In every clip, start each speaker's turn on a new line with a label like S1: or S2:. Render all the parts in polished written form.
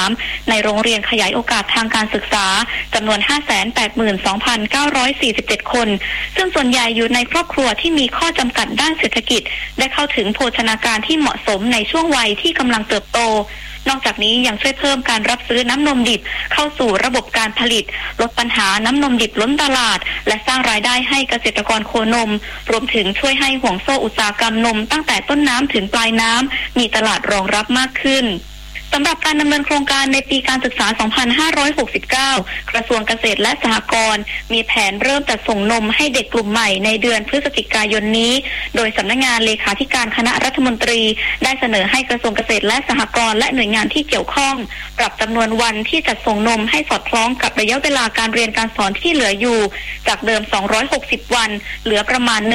S1: .3 ในโรงเรียนขยายโอกาสทางการศึกษาจำนวน 582,947 คนซึ่งส่วนใหญ่อยู่ในครอบครัวที่มีข้อจำกัดด้านเศรษฐกิจได้เข้าถึงโภชนาการที่เหมาะสมในช่วงวัยที่กำลังเติบโตนอกจากนี้ยังช่วยเพิ่มการรับซื้อน้ำนมดิบเข้าสู่ระบบการผลิตลดปัญหาน้ำนมดิบล้นตลาดและสร้างรายได้ให้เกษตรกรโคนมรวมถึงช่วยให้ห่วงโซ่อุตสาหกรรมนมตั้งแต่ต้นน้ำถึงปลายน้ำมีตลาดรองรับมากขึ้นสำหรับการดำเนินโครงการในปีการศึกษา 2569 กระทรวงเกษตรและสหกรณ์มีแผนเริ่มจัดส่งนมให้เด็กกลุ่มใหม่ในเดือนพฤศจิกายนนี้โดยสำนักงานเลขาธิการคณะรัฐมนตรีได้เสนอให้กระทรวงเกษตรและสหกรณ์และหน่วยงานที่เกี่ยวข้องปรับจำนวนวันที่จัดส่งนมให้สอดคล้องกับระยะเวลาการเรียนการสอนที่เหลืออยู่จากเดิม260วันเหลือประมาณ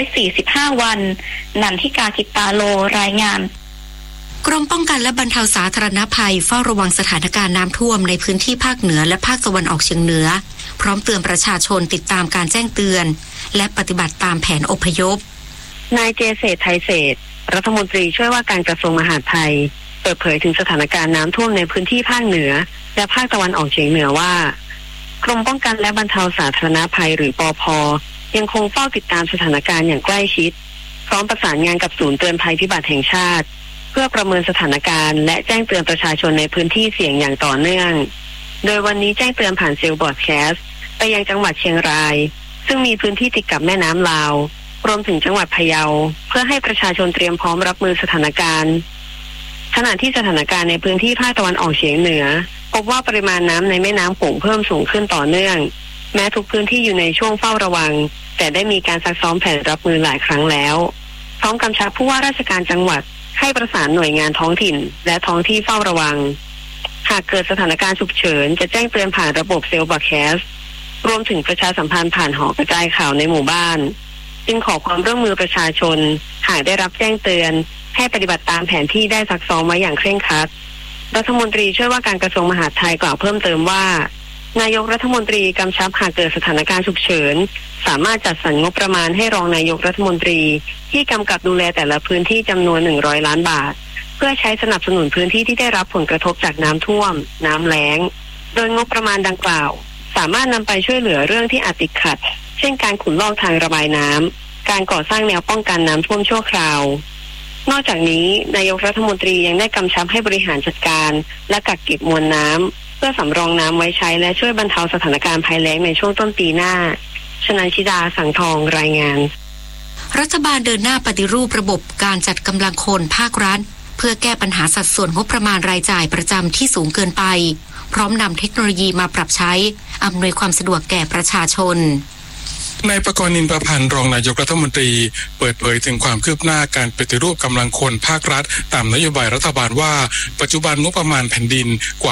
S1: 145วันนันทิกา กิตตาโลรายงาน
S2: กรมป้องกันและบรรเทาสาธารณภัยเฝ้าระวังสถานการณ์น้ำท่วมในพื้นที่ภาคเหนือและภาคตะวันออกเฉียงเหนือพร้อมเตือนประชาชนติดตามการแจ้งเตือนและปฏิบัติตามแผนอพยพ
S3: นายเจเศรษฐ์ ไทยเศรษฐ์รัฐมนตรีช่วยว่าการกระทรวงมหาดไทยเปิดเผยถึงสถานการณ์น้ำท่วมในพื้นที่ภาคเหนือและภาคตะวันออกเฉียงเหนือว่ากรมป้องกันและบรรเทาสาธารณภัยหรือปภ.ยังคงเฝ้าติดตามสถานการณ์อย่างใกล้ชิดพร้อมประสานงานกับศูนย์เตือนภัยพิบัติแห่งชาติเพื่อประเมินสถานการณ์และแจ้งเตือนประชาชนในพื้นที่เสี่ยงอย่างต่อเนื่องโดยวันนี้แจ้งเตือนผ่านเซลล์บอดแคสต์ไปยังจังหวัดเชียงรายซึ่งมีพื้นที่ติดกับแม่น้ำลาวรวมถึงจังหวัดพะเยาเพื่อให้ประชาชนเตรียมพร้อมรับมือสถานการณ์ขณะที่สถานการณ์ในพื้นที่ภาคตะวันออกเฉียงเหนือพบว่าปริมาณน้ำในแม่น้ำโขงเพิ่มสูงขึ้นต่อเนื่องแม้ทุกพื้นที่อยู่ในช่วงเฝ้าระวังแต่ได้มีการซักซ้อมแผนรับมือหลายครั้งแล้วพร้อมกำชับผู้ว่าราชการจังหวัดให้ประสานหน่วยงานท้องถิ่นและท้องที่เฝ้าระวังหากเกิดสถานการณ์ฉุกเฉินจะแจ้งเตือนผ่านระบบเซลล์บอดแคสต์รวมถึงประชาสัมพันธ์ผ่านหอกระจายข่าวในหมู่บ้านจึงขอความร่วมมือประชาชนหากได้รับแจ้งเตือนให้ปฏิบัติตามแผนที่ได้ซักซ้อมไว้อย่างเคร่งครัดรัฐมนตรีช่วยว่าการกระทรวงมหาดไทยกล่าวเพิ่มเติมว่านายกรัฐมนตรีกำชับหากเกิดสถานการณ์ฉุกเฉินสามารถจัดสรรงบประมาณให้รองนายกรัฐมนตรีที่กำกับดูแลแต่ละพื้นที่จำนวน100 ล้านบาทเพื่อใช้สนับสนุนพื้นที่ที่ได้รับผลกระทบจากน้ำท่วมน้ำแล้งโดยงบประมาณดังกล่าวสามารถนำไปช่วยเหลือเรื่องที่อาจติดขัดเช่นการขุดลอกทางระบายน้ำการก่อสร้างแนวป้องกันน้ำท่วมชั่วคราวนอกจากนี้นายกรัฐมนตรียังได้กำชับให้บริหารจัดการและกักเก็บมวลน้ำเพื่อสำรองน้ำไว้ใช้และช่วยบรรเทาสถานการณ์ภัยแล้งในช่วงต้นปีหน้าชนันชิดา สังทองรายงาน
S2: รัฐบาลเดินหน้าปฏิรูประบบการจัดกำลังคนภาครัฐเพื่อแก้ปัญหาสัดส่วนงบประมาณรายจ่ายประจำที่สูงเกินไปพร้อมนำเทคโนโลยีมาปรับใช้อำนวยความสะดวกแก่ประชาชน
S4: นายประกรณ์ นินประพันธ์รองนายกรัฐมนตรีเปิดเผยถึงความคืบหน้าการปฏิรูปกำลังคนภาครัฐตามนโยบายรัฐบาลว่าปัจจุบันงบประมาณแผ่นดินกว่า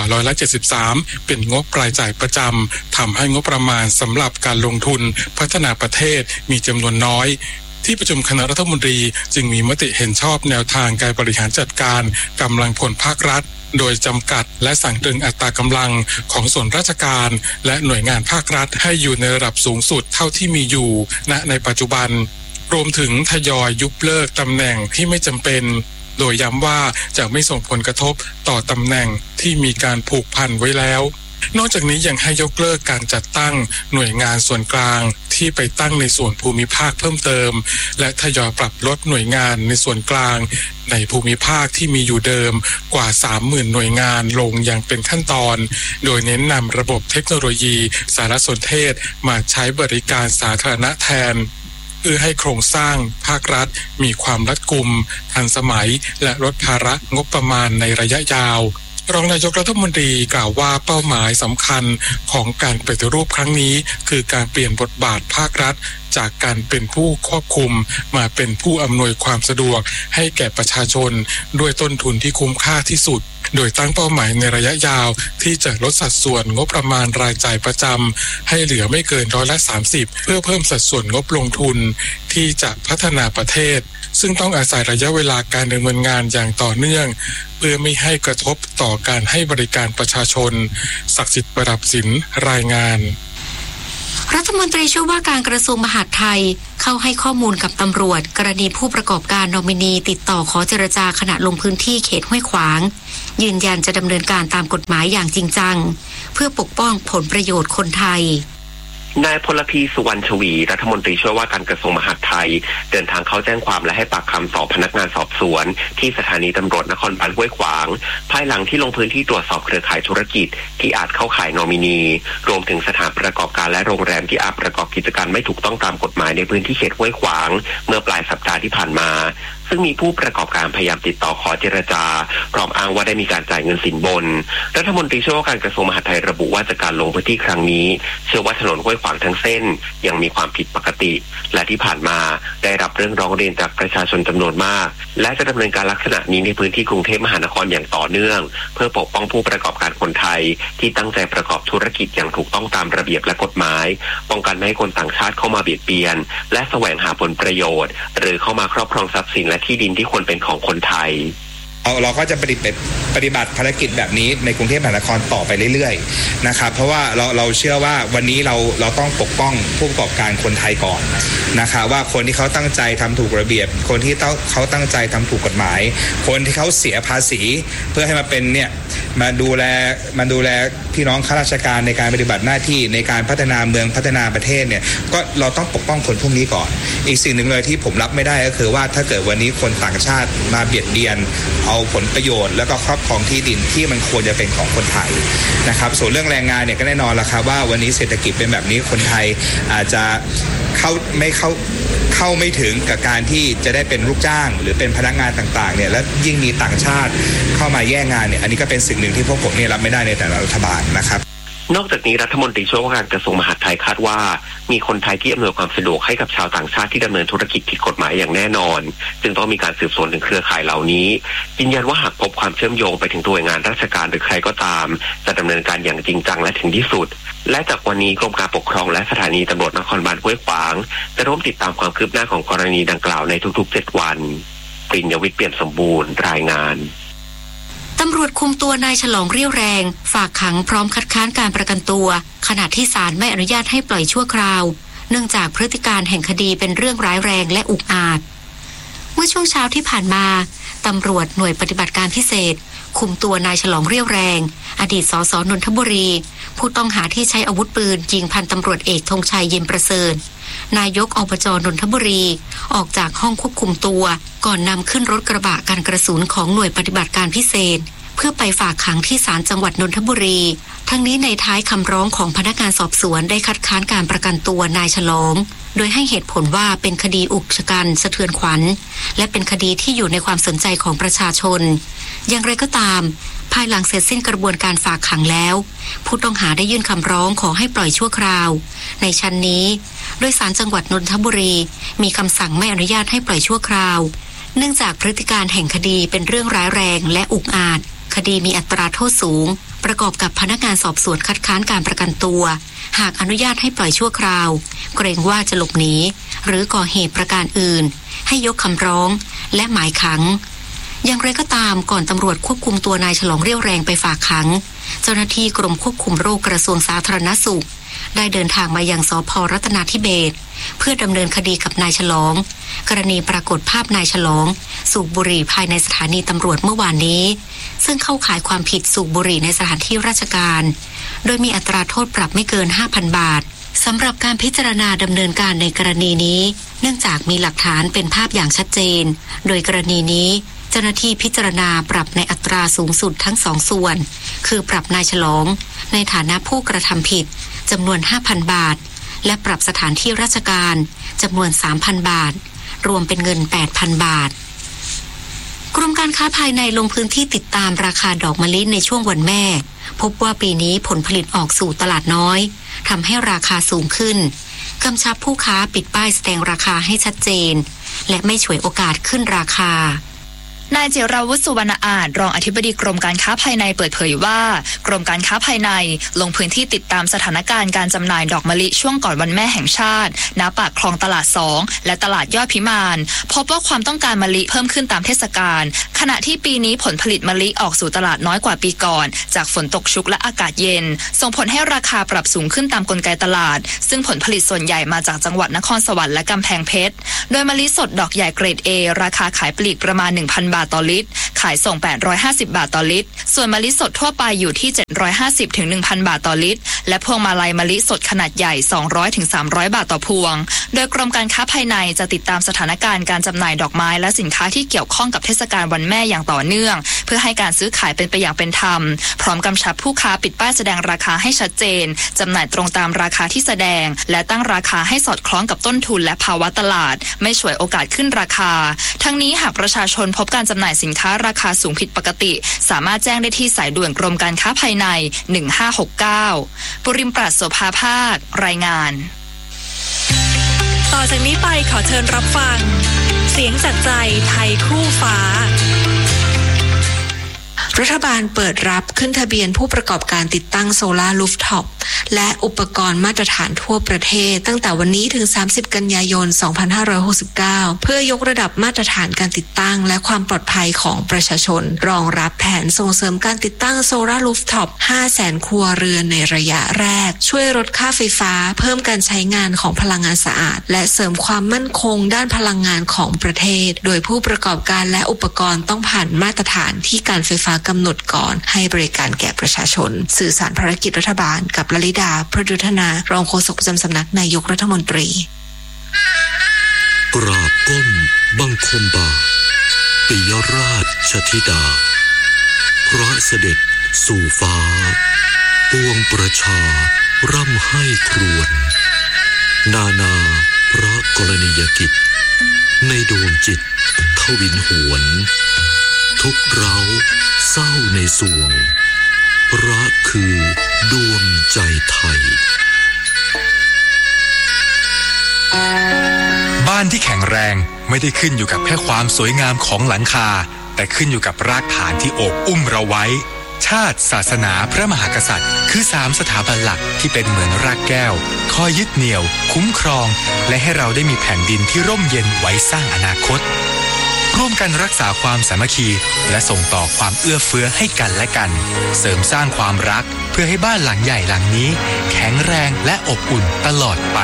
S4: 173%เป็นงบรายจ่ายประจำทำให้งบประมาณสำหรับการลงทุนพัฒนาประเทศมีจำนวนน้อยที่ประชุมคณะรัฐมนตรีจึงมีมติเห็นชอบแนวทางการบริหารจัดการกำลังพลภาครัฐโดยจำกัดและสั่งตรึงอัตรากำลังของส่วนราชการและหน่วยงานภาครัฐให้อยู่ในระดับสูงสุดเท่าที่มีอยู่ณในปัจจุบันรวมถึงทยอยยุบเลิกตำแหน่งที่ไม่จำเป็นโดยย้ำว่าจะไม่ส่งผลกระทบต่อตำแหน่งที่มีการผูกพันไว้แล้วนอกจากนี้ยังให้ยกเลิกการจัดตั้งหน่วยงานส่วนกลางที่ไปตั้งในส่วนภูมิภาคเพิ่มเติมและทยอยปรับลดหน่วยงานในส่วนกลางในภูมิภาคที่มีอยู่เดิมกว่า 30,000 หน่วยงานลงอย่างเป็นขั้นตอนโดยเน้นนำระบบเทคโนโลยีสารสนเทศมาใช้บริการสาธารณะแทนเพื่อให้โครงสร้างภาครัฐมีความรัดกุมทันสมัยและลดภาระงบประมาณในระยะยาวรองนายกรัฐมนตรีกล่าวว่าเป้าหมายสำคัญของการปฏิรูปครั้งนี้คือการเปลี่ยนบทบาทภาครัฐจากการเป็นผู้ควบคุมมาเป็นผู้อำนวยความสะดวกให้แก่ประชาชนด้วยต้นทุนที่คุ้มค่าที่สุดโดยตั้งเป้าหมายในระยะยาวที่จะลดสัดส่วนงบประมาณรายจ่ายประจำให้เหลือไม่เกิน30%เพื่อเพิ่มสัดส่วนงบลงทุนที่จะพัฒนาประเทศซึ่งต้องอาศัยระยะเวลาการดำเนินงานอย่างต่อเนื่องเพื่อไม่ให้กระทบต่อการให้บริการประชาชนศักดิ์สิทธิ์ประดับศิลป์รายงาน
S2: รัฐมนตรีช่วยว่าการกระทรวงมหาดไทยเข้าให้ข้อมูลกับตำรวจกรณีผู้ประกอบการนอมินีติดต่อขอเจรจาขณะลงพื้นที่เขตห้วยขวางยืนยันจะดำเนินการตามกฎหมายอย่างจริงจังเพื่อปกป้องผลประโยชน์คนไทย
S5: นายพลพีสุวรรณชวีรัฐมนตรีช่วยว่าการกระทรวงมหาดไทยเดินทางเข้าแจ้งความและให้ปากคำต่อพนักงานสอบสวนที่สถานีตำรวจนครบาลห้วยขวางภายหลังที่ลงพื้นที่ตรวจสอบเครือข่ายธุรกิจที่อาจเข้าข่ายนอมินีรวมถึงสถานประกอบการและโรงแรมที่อาจประกอบกิจการไม่ถูกต้องตามกฎหมายในพื้นที่เขตห้วยขวางเมื่อปลายสัปดาห์ที่ผ่านมาซึ่งมีผู้ประกอบการพยายามติดต่อขอเจรจาพร้อมอ้างว่าได้มีการจ่ายเงินสินบนรัฐมนตรีช่วยว่าการกระทรวงมหาดไทยระบุว่าจากการลงพื้นที่ครั้งนี้เชื่อว่าถนนห้วยขวางทั้งเส้นยังมีความผิดปกติและที่ผ่านมาได้รับเรื่องร้องเรียนจากประชาชนจำนวนมากและจะดำเนินการลักษณะนี้ในพื้นที่กรุงเทพมหานครอย่างต่อเนื่องเพื่อปกป้องผู้ประกอบการคนไทยที่ตั้งใจประกอบธุรกิจอย่างถูกต้องตามระเบียบและกฎหมายป้องกันไม่ให้คนต่างชาติเข้ามาเบียดเบียนและแสวงหาผลประโยชน์หรือเข้ามาครอบครองทรัพย์สินและที่ดินที่ควรเป็นของคนไทย
S6: เราก็จะปฏิบัติภารกิจแบบนี้ในกรุงเทพมหานครต่อไปเรื่อยๆนะครับเพราะว่าเราเชื่อว่าวันนี้เราต้องปกป้องผู้ประกอบการคนไทยก่อนนะครับว่าคนที่เขาตั้งใจทำถูกระเบียบคนที่เขาตั้งใจทำถูกกฎหมายคนที่เขาเสียภาษีเพื่อให้มาเป็นเนี่ยมาดูแลพี่น้องข้าราชการในการปฏิบัติหน้าที่ในการพัฒนาเมืองพัฒนาประเทศเนี่ยก็เราต้องปกป้องคนพวกนี้ก่อนอีกสิ่งหนึ่งเลยที่ผมรับไม่ได้ก็คือว่าถ้าเกิดวันนี้คนต่างชาติมาเบียดเบียนเอาผลประโยชน์แล้วก็ครอบครองที่ดินที่มันควรจะเป็นของคนไทยนะครับส่วนเรื่องแรงงานเนี่ยก็แน่นอนละครับว่าวันนี้เศรษฐกิจเป็นแบบนี้คนไทยอาจจะเข้าไม่ถึงกับการที่จะได้เป็นลูกจ้างหรือเป็นพนักงานต่างๆเนี่ยและยิ่งมีต่างชาติเข้ามาแย่งงานเนี่ยอันนี้ก็เป็นสิ่งหนึ่งที่พวกผมเนี่ยรับไม่ได้ในแต่ละรัฐบาลนะครับ
S5: นอกจากนี้รัฐมนตรีช่วยว่าการกระทรวงมหาดไทยคาดว่ามีคนไทยที่อำนวยความสะดวกให้กับชาวต่างชาติที่ดำเนินธุรกิจผิดกฎหมายอย่างแน่นอนจึงต้องมีการสืบสวนถึงเครือข่ายเหล่านี้ยืนยันว่าหากพบความเชื่อมโยงไปถึงตัวงานราชการหรือใครก็ตามจะดำเนินการอย่างจริงจังและถึงที่สุดและจากวันนี้กรมการปกครองและสถานีตำรวจนครบาลห้วยขวางจะร่วมติดตามความคืบหน้าของกรณีดังกล่าวในทุกๆ7วันปริญญวิทย์เปี่ยมสมบูรณ์รายงาน
S2: ตำรวจคุมตัวนายฉลองเรี่ยวแรงฝากขังพร้อมคัดค้านการประกันตัวขณะที่ศาลไม่อนุญาตให้ปล่อยชั่วคราวเนื่องจากพฤติการแห่งคดีเป็นเรื่องร้ายแรงและอุกอาจเมื่อช่วงเช้าที่ผ่านมาตำรวจหน่วยปฏิบัติการพิเศษคุมตัวนายฉลองเรี่ยวแรงอดีตสสนนทบุรีผู้ต้องหาที่ใช้อาวุธปืนยิงพันตำรวจเอกธงชัยเย็นประเสริฐนายกอบจ.นนทบุรีออกจากห้องควบคุมตัวก่อนนำขึ้นรถกระบะกันกระสุนของหน่วยปฏิบัติการพิเศษเพื่อไปฝากขังที่ศาลจังหวัดนนทบุรีทั้งนี้ในท้ายคำร้องของพนักงานสอบสวนได้คัดค้านการประกันตัวนายฉลองโดยให้เหตุผลว่าเป็นคดีอุกชะกันสะเทือนขวัญและเป็นคดีที่อยู่ในความสนใจของประชาชนอย่างไรก็ตามภายหลังเสร็จสิ้นกระบวนการฝากขังแล้วผู้ต้องหาได้ยื่นคำร้องขอให้ปล่อยชั่วคราวในชั้นนี้โดยศาลจังหวัดนนทบุรีมีคำสั่งไม่อนุญาตให้ปล่อยชั่วคราวเนื่องจากพฤติการแห่งคดีเป็นเรื่องร้ายแรงและอุกอาจคดีมีอัตราโทษสูงประกอบกับพนักงานสอบสวนคัดค้านการประกันตัวหากอนุญาตให้ปล่อยชั่วคราวเกรงว่าจะหลบหนีหรือก่อเหตุประการอื่นให้ยกคำร้องและหมายขังอย่างไรก็ตามก่อนตำรวจควบคุมตัวนายฉลองเรี่ยวแรงไปฝากขังเจ้าหน้าที่กรมควบคุมโรคกระทรวงสาธารณสุขได้เดินทางมายังสภ.รัตนาธิเบศรเพื่อดำเนินคดีกับนายฉลองกรณีปรากฏภาพนายฉลองสูบบุหรี่ภายในสถานีตำรวจเมื่อวานนี้ซึ่งเข้าข่ายความผิดสูบบุหรี่ในสถานที่ราชการโดยมีอัตราโทษปรับไม่เกิน 5,000 บาทสำหรับการพิจารณาดำเนินการในกรณีนี้เนื่องจากมีหลักฐานเป็นภาพอย่างชัดเจนโดยกรณีนี้เจ้าหน้าที่พิจารณาปรับในอัตราสูงสุดทั้ง2ส่วนคือปรับนายฉลองในฐานะผู้กระทำผิดจำนวน 5,000 บาทและปรับสถานที่ราชการจำนวน 3,000 บาทรวมเป็นเงิน 8,000 บาทกรมการค้าภายในลงพื้นที่ติดตามราคาดอกมะลิในช่วงวันแม่พบว่าปีนี้ผลผลิตออกสู่ตลาดน้อยทำให้ราคาสูงขึ้นกำชับผู้ค้าปิดป้ายแสดงราคาให้ชัดเจนและไม่ฉวยโอกาสขึ้นราคา
S7: นายจิราวุฒิสุวรรณอาจรองอธิบดีกรมการค้าภายในเปิดเผยว่ากรมการค้าภายในลงพื้นที่ติดตามสถานการณ์การจำหน่ายดอกมะลิช่วงก่อนวันแม่แห่งชาติณปากคลองตลาด2และตลาดยอดพิมานพบว่าความต้องการมะลิเพิ่มขึ้นตามเทศกาลขณะที่ปีนี้ผลผลิตมะลิออกสู่ตลาดน้อยกว่าปีก่อนจากฝนตกชุกและอากาศเย็นส่งผลให้ราคาปรับสูงขึ้นตามกลไกตลาดซึ่งผลผลิตส่วนใหญ่มาจากจังหวัดนครสวรรค์และกำแพงเพชรโดยมะลิสดดอกใหญ่เกรด A ราคาขายปลีกประมาณ 1,000 บาทต่อลิตรขายส่ง850 บาทต่อลิตรส่วนมะลิสดทั่วไปอยู่ที่750ถึง 1,000 บาทต่อลิตรและพวงมาลัยมะลิสดขนาดใหญ่200ถึง300 บาทต่อพวงโดยกรมการค้าภายในจะติดตามสถานการณ์การจำหน่ายดอกไม้และสินค้าที่เกี่ยวข้องกับเทศกาลวันแม่อย่างต่อเนื่องเพื่อให้การซื้อขายเป็นไปอย่างเป็นธรรมพร้อมกำชับผู้ค้าปิดป้ายแสดงราคาให้ชัดเจนจำหน่ายตรงตามราคาที่แสดงและตั้งราคาให้สอดคล้องกับต้นทุนและภาวะตลาดไม่ฉวยโอกาสขึ้นราคาทั้งนี้หากประชาชนพบการจำหน่ายสินค้าราคาสูงผิดปกติสามารถแจ้งได้ที่สายด่วนกรมการค้าภายใน1569ปุริมปราศโสภาภาครายงาน
S8: ต่อจากนี้ไปขอเชิญรับฟังเสียงจากใจไทยคู่ฟ้า
S9: รัฐบาลเปิดรับขึ้นทะเบียนผู้ประกอบการติดตั้งโซลาร์รูฟท็อปและอุปกรณ์มาตรฐานทั่วประเทศตั้งแต่วันนี้ถึง30กันยายน2569เพื่อยกระดับมาตรฐานการติดตั้งและความปลอดภัยของประชาชนรองรับแผนส่งเสริมการติดตั้งโซลาร์รูฟท็อป 500,000 ครัวเรือนในระยะแรกช่วยลดค่าไฟฟ้าเพิ่มการใช้งานของพลังงานสะอาดและเสริมความมั่นคงด้านพลังงานของประเทศโดยผู้ประกอบการและอุปกรณ์ต้องผ่านมาตรฐานที่การไฟฟ้ากำหนดก่อนให้บริการแก่ประชาชนสื่อสารภารกิจรัฐบาลกับลลิดาประดุษนารองโฆษกประจำสำนักนายกรัฐมนตรี
S10: กราบก้มบังคมบาทปิยราชธิดาพระเสด็จสู่ฟ้าปวงประชาร่ำให้ครวญนานาพระกรณียกิจในดวงจิตทวินหวนทุกเร้าเศร้าในสวงรักคือดวงใจไทย
S11: บ้านที่แข็งแรงไม่ได้ขึ้นอยู่กับแค่ความสวยงามของหลังคาแต่ขึ้นอยู่กับรากฐานที่โอบอุ้มเราไว้ชาติศาสนาพระมหากษัตริย์คือ3สถาบันหลักที่เป็นเหมือนรากแก้วคอยยึดเหนี่ยวคุ้มครองและให้เราได้มีแผ่นดินที่ร่มเย็นไว้สร้างอนาคตร่วมกันรักษาความสามัคคีและส่งต่อความเอื้อเฟื้อให้กันและกันเสริมสร้างความรักเพื่อให้บ้านหลังใหญ่หลังนี้แข็งแรงและอบอุ่นตลอดไป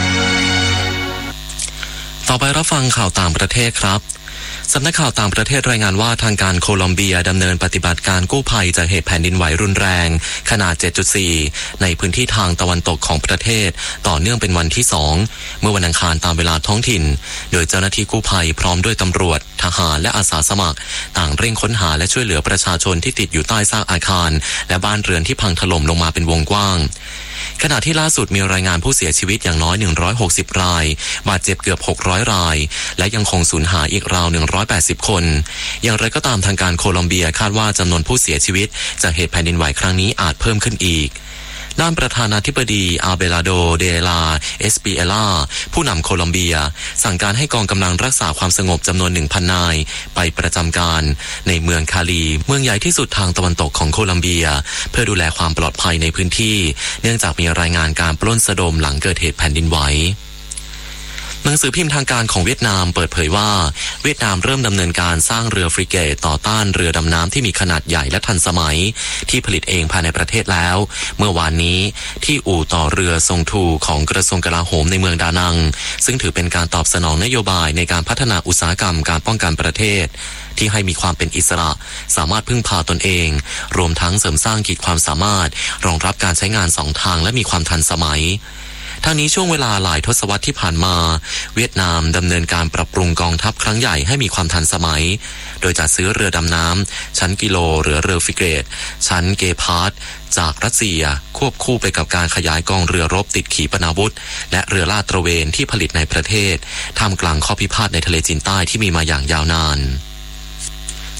S12: ต่อไปรับฟังข่าวต่างประเทศครับสำนักข่าวต่างประเทศรายงานว่าทางการโคลอมเบียดำเนินปฏิบัติการกู้ภัยจากเหตุแผ่นดินไหวรุนแรงขนาด 7.4 ในพื้นที่ทางตะวันตกของประเทศต่อเนื่องเป็นวันที่2เมื่อวันอังคารตามเวลาท้องถิ่นโดยเจ้าหน้าที่กู้ภัยพร้อมด้วยตำรวจทหารและอาสาสมัครต่างเร่งค้นหาและช่วยเหลือประชาชนที่ติดอยู่ใต้ซากอาคารและบ้านเรือนที่พังถล่มลงมาเป็นวงกว้างขณะที่ล่าสุดมีรายงานผู้เสียชีวิตอย่างน้อย160รายบาดเจ็บเกือบ600รายและยังคงสูญหายอีกราว180คนอย่างไรก็ตามทางการโคลอมเบียคาดว่าจำนวนผู้เสียชีวิตจากเหตุแผ่นดินไหวครั้งนี้อาจเพิ่มขึ้นอีกด้านประธานาธิบดีอาเบลาโดเดลาเอสปิเอลาผู้นำโคลอมเบียสั่งการให้กองกำลังรักษาความสงบจำนวน 1,000 นายไปประจำการในเมืองคาลีเมืองใหญ่ที่สุดทางตะวันตกของโคลอมเบียเพื่อดูแลความปลอดภัยในพื้นที่เนื่องจากมีรายงานการปล้นสะดมหลังเกิดเหตุแผ่นดินไหวหนังสือพิมพ์ทางการของเวียดนามเปิดเผยว่าเวียดนามเริ่มดำเนินการสร้างเรือฟริเกตต่อต้านเรือดำน้ำที่มีขนาดใหญ่และทันสมัยที่ผลิตเองภายในประเทศแล้วเมื่อวานนี้ที่อู่ต่อเรือทรงทูของกระทรวงกลาโหมในเมืองดานังซึ่งถือเป็นการตอบสนองนโยบายในการพัฒนาอุตสาหกรรมการป้องกันประเทศที่ให้มีความเป็นอิสระสามารถพึ่งพาตนเองรวมทั้งเสริมสร้างขีดความสามารถรองรับการใช้งาน2ทางและมีความทันสมัยทางนี้ช่วงเวลาหลายทศวรรษที่ผ่านมาเวียดนามดำเนินการปรับปรุงกองทัพครั้งใหญ่ให้มีความทันสมัยโดยจัดซื้อเรือดำน้ำชั้นกิโลหรือเรือฟริเกตชั้นเกพาร์ตจากรัสเซียควบคู่ไปกับการขยายกองเรือรบติดขีปนาวุธและเรือลาดตระเวนที่ผลิตในประเทศท่ามกลางข้อพิพาทในทะเลจีนใต้ที่มีมาอย่างยาวนาน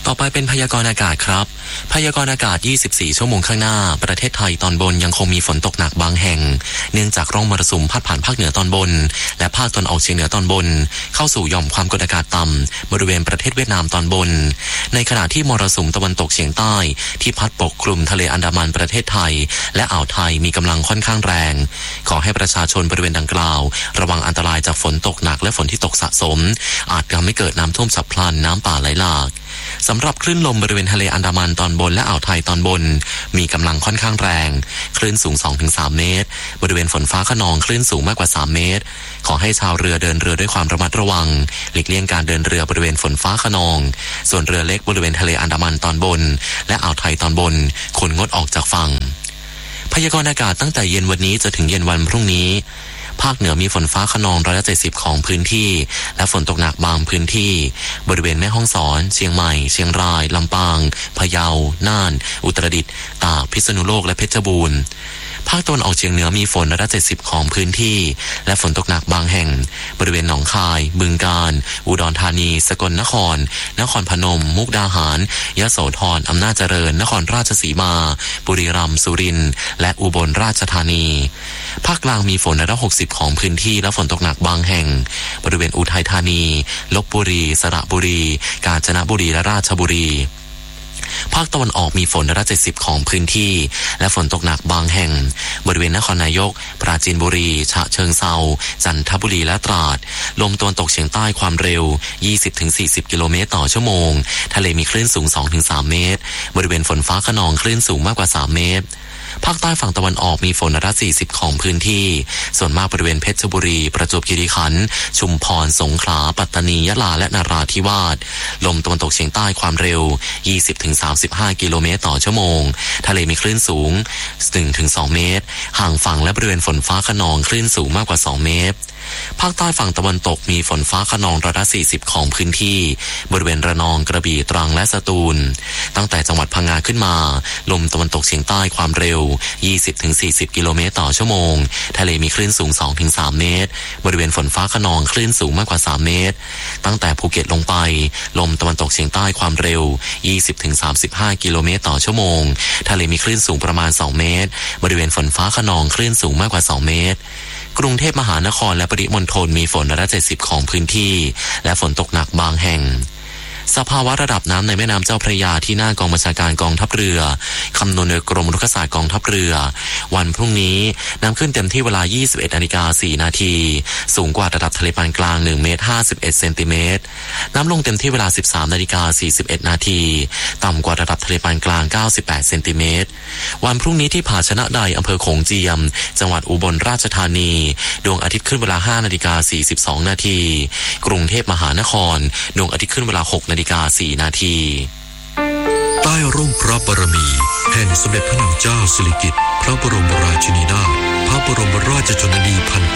S12: ต่อไปเป็นพยากรณ์อากาศครับพยากรณ์อากาศ24ชั่วโมงข้างหน้าประเทศไทยตอนบนยังคงมีฝนตกหนักบางแห่งเนื่องจากร่องมรสุมพัดผ่านภาคเหนือตอนบนและภาคตะวันออกเฉียงเหนือตอนบนเข้าสู่หย่อมความกดอากาศต่ำบริเวณประเทศเวียดนามตอนบนในขณะที่มรสุมตะวันตกเฉียงใต้ที่พัดปกคลุมทะเลอันดามันประเทศไทยและอ่าวไทยมีกำลังค่อนข้างแรงขอให้ประชาชนบริเวณดังกล่าวระวังอันตรายจากฝนตกหนักและฝนที่ตกสะสมอาจทำให้เกิดน้ำท่วมฉับพลันน้ำป่าไหลหลากสำหรับคลื่นลมบริเวณทะเลอันดามันตอนบนและอ่าวไทยตอนบนมีกำลังค่อนข้างแรงคลื่นสูง 2-3 เมตรบริเวณฝนฟ้าคะนองคลื่นสูงมากกว่า3 เมตรขอให้ชาวเรือเดินเรือด้วยความระมัดระวังหลีกเลี่ยงการเดินเรือบริเวณฝนฟ้าคะนองส่วนเรือเล็กบริเวณทะเลอันดามันตอนบนและอ่าวไทยตอนบนควรงดออกจากฝั่งพยากรณ์อากาศตั้งแต่เย็นวันนี้จนถึงเย็นวันพรุ่งนี้ภาคเหนือมีฝนฟ้าคะนอง170ของพื้นที่และฝนตกหนักบางพื้นที่บริเวณแม่ฮ่องสอนเชียงใหม่เชียงรายลำปางพะเยาน่านอุตรดิตถ์ตากพิษณุโลกและเพชรบูรณ์ภาคตะวันออกเฉียงเหนือมีฝน170ของพื้นที่และฝนตกหนักบางแห่งบริเวณหนองคายบึงกาฬอุดรธานีสกลนครนครพนมมุกดาหารยโสธรอำนาจเจริญนครราชสีมาบุรีรัมย์สุรินทร์และอุบลราชธานีภาคกลางมีฝน160ของพื้นที่และฝนตกหนักบางแห่งบริเวณอุทัยธานีลพบุรีสระบุรีกาญจนบุรีและราชบุรีภาคตะวันออกมีฝน170ของพื้นที่และฝนตกหนักบางแห่งบริเวณนครนายกปราจีนบุรีฉะเชิงเทราจันทบุรีและตราดลมตะวันตกเฉียงใต้ความเร็ว 20-40 กิโลเมตรต่อชั่วโมงทะเลมีคลื่นสูง 2-3 เมตรบริเวณฝนฟ้าคะนองคลื่นสูงมากกว่า3 เมตรภาคใต้ฝั่งตะวันออกมีฝน140ของพื้นที่ส่วนมากบริเวณเพชรบุรีประจวบคีรีขันธ์ชุมพรสงขลาปัตตานียะลาและนราธิวาสลมตะวันตกเฉียงใต้ความเร็ว 20-35 กิโลเมตรต่อชั่วโมงทะเลมีคลื่นสูง 1-2 เมตรห่างฝั่งและบริเวณฝนฟ้าคะนองคลื่นสูงมากกว่า2 เมตรภาคใต้ฝั่งตะวันตกมีฝนฟ้าคะนอง140ของพื้นที่บริเวณระนองกระบี่ตรังและสตูลตั้งแต่จังหวัดพังงาขึ้นมาลมตะวันตกเฉียงใต้ความเร็ว 20-40 กิโลเมตรต่อชั่วโมงทะเลมีคลื่นสูง 2-3 เมตรบริเวณฝนฟ้าคะนองคลื่นสูงมากกว่า3 เมตรตั้งแต่ภูเก็ตลงไปลมตะวันตกเฉียงใต้ความเร็ว 20-35 กิโลเมตรต่อชั่วโมงทะเลมีคลื่นสูงประมาณ2 เมตรบริเวณฝนฟ้าคะนองคลื่นสูงมากกว่า2 เมตรกรุงเทพมหานครและปริมณฑลมีฝน170ของพื้นที่และฝนตกหนักบางแห่งสภาวะระดับน้ำในแม่น้ำเจ้าพระยาที่หน้ากองบัญชาการกองทัพเรือคำนวณโดยกรมรุกขศาสตร์กองทัพเรือวันพรุ่งนี้น้ำขึ้นเต็มที่เวลา 21:04 นาทีสูงกว่าระดับทะเลปานกลาง1 เมตร 51 เซนติเมตรน้ำลงเต็มที่เวลา 13:41 นาทีต่ำกว่าระดับทะเลปานกลาง98 เซนติเมตรวันพรุ่งนี้ที่ผาชนะใดอำเภอโขงเจียมจังหวัดอุบลราชธานีดวงอาทิตย์ขึ้นเวลา 5:42 นาทีกรุงเทพมหานครดวงอาทิตย์ขึ้นเวลา 6:04 นาที
S10: ใต้ร่มพระบารมีแห่งสมเด็จพระนางเจ้าสิริกิติ์พระบรมราชินีนาถพระบรมราชชนนีพัน